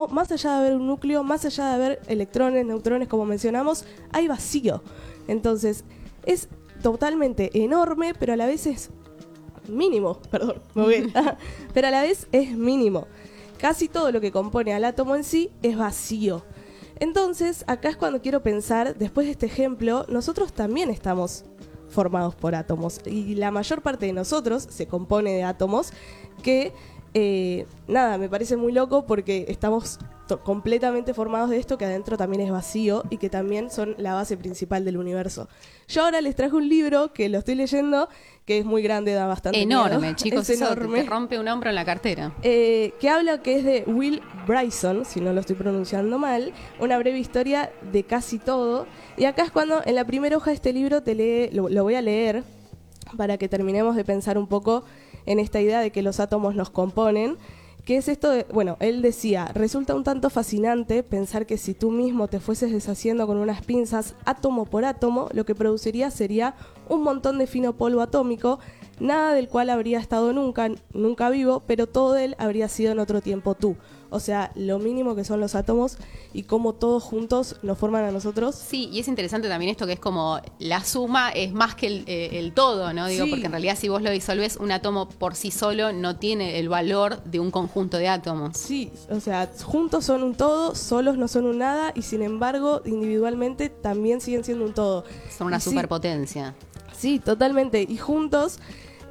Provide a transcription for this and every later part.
más allá de haber un núcleo, más allá de haber electrones, neutrones, como mencionamos, hay vacío. Entonces, es totalmente enorme, pero a la vez es mínimo, perdón, me voy. Pero a la vez es mínimo. Casi todo lo que compone al átomo en sí es vacío. Entonces, acá es cuando quiero pensar, después de este ejemplo, nosotros también estamos formados por átomos. Y la mayor parte de nosotros se compone de átomos que, me parece muy loco porque estamos completamente formados de esto, que adentro también es vacío y que también son la base principal del universo. Yo ahora les traje un libro que lo estoy leyendo, que es muy grande, da bastante enorme, miedo. chicos, es eso enorme. te rompe un hombro en la cartera. Que habla, que es de Will Bryson, si no lo estoy pronunciando mal, una breve historia de casi todo. Y acá es cuando en la primera hoja de este libro lo voy a leer para que terminemos de pensar un poco en esta idea de que los átomos nos componen. ¿Qué es esto de, él decía, resulta un tanto fascinante pensar que si tú mismo te fueses deshaciendo con unas pinzas átomo por átomo, lo que produciría sería un montón de fino polvo atómico, nada del cual habría estado nunca vivo, pero todo él habría sido en otro tiempo tú. O sea, lo mínimo que son los átomos y cómo todos juntos nos forman a nosotros. Sí, y es interesante también esto que es como la suma es más que el todo, ¿no? Digo, Sí. porque en realidad si vos lo disolvés, un átomo por sí solo no tiene el valor de un conjunto de átomos. Sí, o sea, juntos son un todo, solos no son un nada y sin embargo, individualmente también siguen siendo un todo. Son una Y superpotencia. Sí, totalmente. Y juntos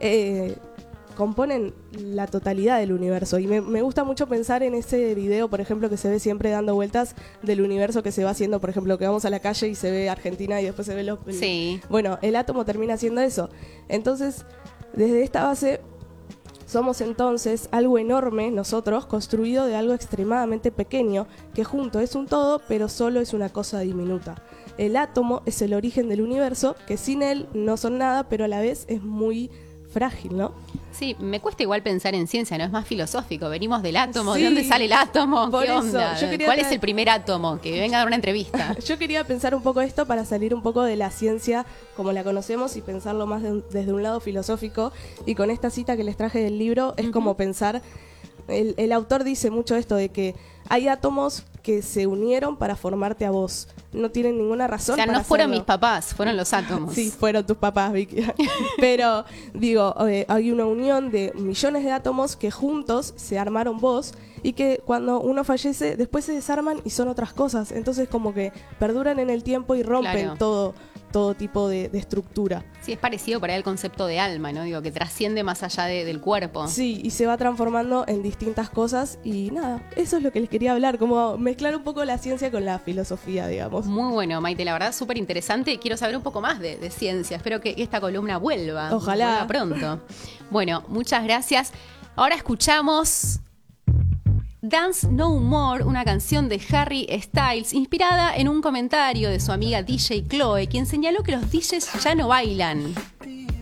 componen la totalidad del universo. Y me gusta mucho pensar en ese video, por ejemplo, que se ve siempre dando vueltas del universo que se va haciendo, por ejemplo, que vamos a la calle y se ve Argentina y después se ve Sí. Bueno, el átomo termina siendo eso. Entonces, desde esta base, somos entonces algo enorme, nosotros, construido de algo extremadamente pequeño, que junto es un todo, pero solo es una cosa diminuta. El átomo es el origen del universo, que sin él no son nada, pero a la vez es muy frágil, ¿no? Sí, me cuesta igual pensar en ciencia, ¿no? Es más filosófico. Venimos del átomo. Sí, ¿de dónde sale el átomo? por ¿Qué eso, onda? yo quería ¿Cuál es el primer átomo? Que venga a dar una entrevista. Yo quería pensar un poco esto para salir un poco de la ciencia como la conocemos y pensarlo más desde un lado filosófico. Y con esta cita que les traje del libro es como pensar, el autor dice mucho esto de que hay átomos que se unieron para formarte a vos. No tienen ninguna razón. O sea, para no fueron hacerlo. mis papás, fueron los átomos. Sí, fueron tus papás, Vicky. Pero, digo, hay una unión de millones de átomos que juntos se armaron vos y que cuando uno fallece, después se desarman y son otras cosas. Entonces, como que perduran en el tiempo y rompen Claro. todo tipo de estructura. Sí, es parecido para él el concepto de alma, ¿no? Digo, que trasciende más allá del cuerpo. Sí, y se va transformando en distintas cosas y nada, eso es lo que les quería hablar, como mezclar un poco la ciencia con la filosofía, digamos. Muy bueno, Maite, la verdad, súper interesante. Quiero saber un poco más de ciencia. Espero que esta columna vuelva. Ojalá. Vuelva pronto. Bueno, muchas gracias. Ahora escuchamos Dance No More, una canción de Harry Styles, inspirada en un comentario de su amiga DJ Chloe, quien señaló que los DJs ya no bailan.